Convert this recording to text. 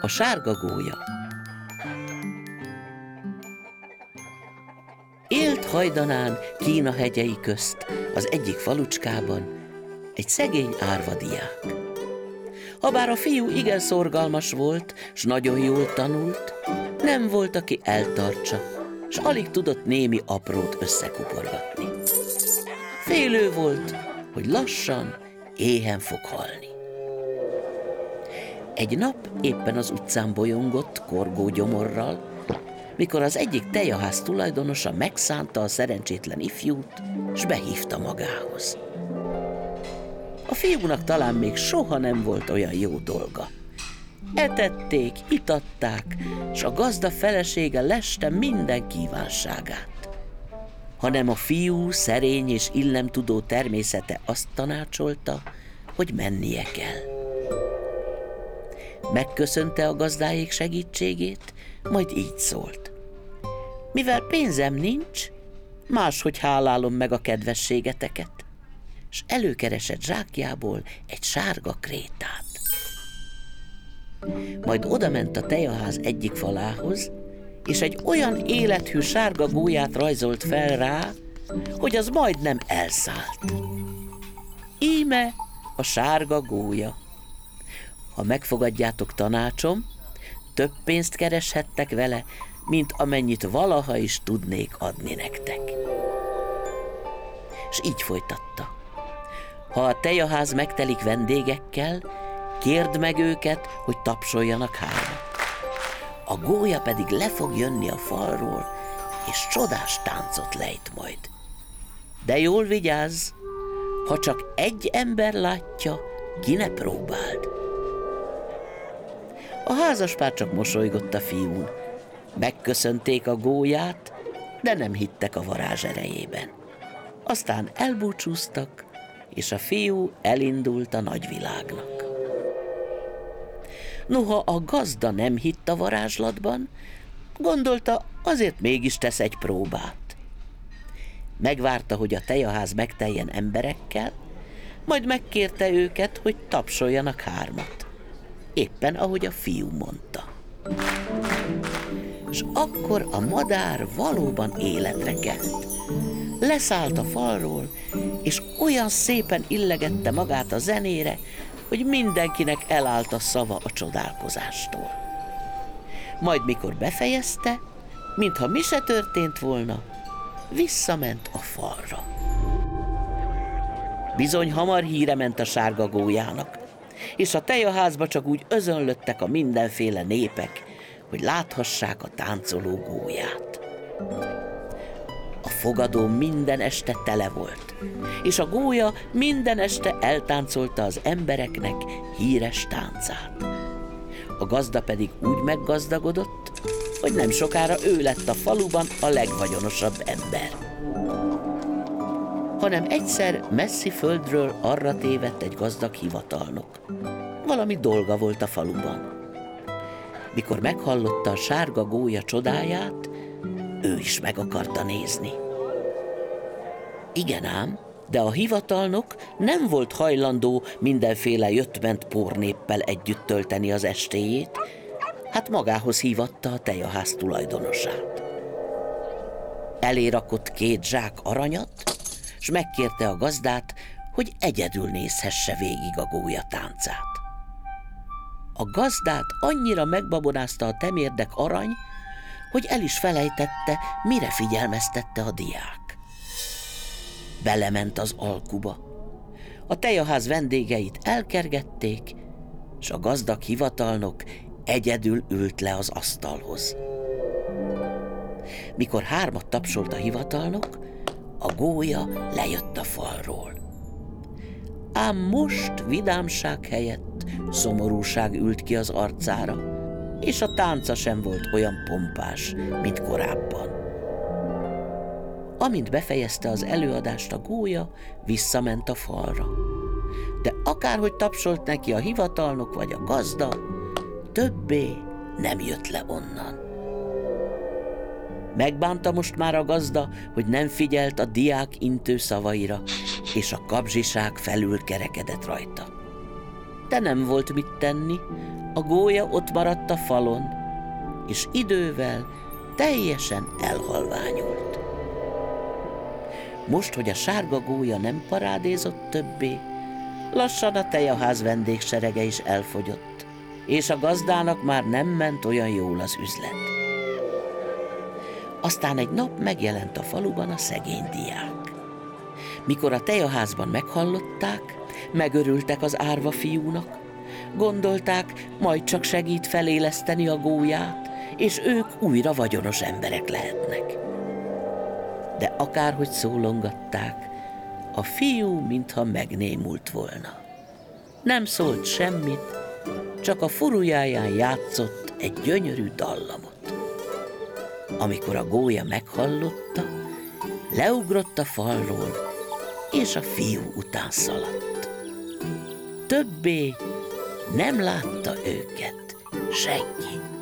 A sárga gólya. Élt hajdanán Kína hegyei közt, az egyik falucskában egy szegény árvadiák. Habár a fiú igen szorgalmas volt, s nagyon jól tanult, nem volt, aki eltartsa, s alig tudott némi aprót összekuporgatni. Félő volt, hogy lassan éhen fog halni. Egy nap éppen az utcán bolyongott korgó gyomorral, mikor az egyik tejaház tulajdonosa megszánta a szerencsétlen ifjút, s behívta magához. A fiúnak talán még soha nem volt olyan jó dolga. Etették, itatták, s a gazda felesége leste minden kívánságát. Hanem a fiú szerény és illemtudó természete azt tanácsolta, hogy mennie kell. Megköszönte a gazdáék segítségét, majd így szólt: mivel pénzem nincs, máshogy hálálom meg a kedvességeteket, s előkeresett zsákjából egy sárga krétát. Majd odament a tejaház egyik falához, és egy olyan élethű sárga gólyát rajzolt fel rá, hogy az majdnem elszállt. Íme a sárga gólya. Ha megfogadjátok tanácsom, több pénzt kereshettek vele, mint amennyit valaha is tudnék adni nektek. És így folytatta: ha a tejaház megtelik vendégekkel, kérd meg őket, hogy tapsoljanak hármat. A gólya pedig le fog jönni a falról, és csodás táncot lejt majd. De jól vigyázz, ha csak egy ember látja, ki ne próbáld. A házaspár csak mosolygott a fiún. Megköszönték a gólyát, de nem hittek a varázs erejében. Aztán elbúcsúztak, és a fiú elindult a nagyvilágnak. Noha a gazda nem hitt a varázslatban, gondolta, azért mégis tesz egy próbát. Megvárta, hogy a tejaház megteljen emberekkel, majd megkérte őket, hogy tapsoljanak hármat. Éppen ahogy a fiú mondta. És akkor a madár valóban életre kelt. Leszállt a falról, és olyan szépen illegette magát a zenére, hogy mindenkinek elállt a szava a csodálkozástól. Majd mikor befejezte, mintha mi se történt volna, visszament a falra. Bizony hamar híre ment a sárga gólyának, és a tejaházba csak úgy özönlöttek a mindenféle népek, hogy láthassák a táncoló gólyát. A fogadó minden este tele volt, és a gólya minden este eltáncolta az embereknek híres táncát. A gazda pedig úgy meggazdagodott, hogy nem sokára ő lett a faluban a legvagyonosabb ember. Hanem egyszer messzi földről arra tévedt egy gazdag hivatalnok. Valami dolga volt a faluban. Mikor meghallotta a sárga gólya csodáját, ő is meg akarta nézni. Igen ám, de a hivatalnok nem volt hajlandó mindenféle jött-ment pornéppel együtt tölteni az estéjét, hát magához hívatta a tejaház tulajdonosát. Elé rakott 2 zsák aranyat, s megkérte a gazdát, hogy egyedül nézhesse végig a gólya táncát. A gazdát annyira megbabonázta a temérdek arany, hogy el is felejtette, mire figyelmeztette a diák. Belement az alkuba. A tejaház vendégeit elkergették, s a gazdag hivatalnok egyedül ült le az asztalhoz. Mikor 3 tapsolt a hivatalnok, a gólya lejött a falról. Ám most vidámság helyett szomorúság ült ki az arcára, és a tánca sem volt olyan pompás, mint korábban. Amint befejezte az előadást a gólya, visszament a falra. De akárhogy tapsolt neki a hivatalnok vagy a gazda, többé nem jött le onnan. Megbánta most már a gazda, hogy nem figyelt a diák intő szavaira, és a kapzsiság felül kerekedett rajta. de nem volt mit tenni, a gólya ott maradt a falon, és idővel teljesen elhalványult. Most, hogy a sárga gólya nem parádézott többé, lassan a tejaház vendégserege is elfogyott, és a gazdának már nem ment olyan jól az üzlet. Aztán egy nap megjelent a faluban a szegény diák. Mikor a tejaházban meghallották, megörültek az árva fiúnak, gondolták, majd csak segít feléleszteni a gólyát, és ők újra vagyonos emberek lehetnek. De akárhogy szólongatták, a fiú mintha megnémult volna. Nem szólt semmit, csak a furujáján játszott egy gyönyörű dallamot. Amikor a gólya meghallotta, leugrott a falról, és a fiú után szaladt. Többé nem látta őket senki.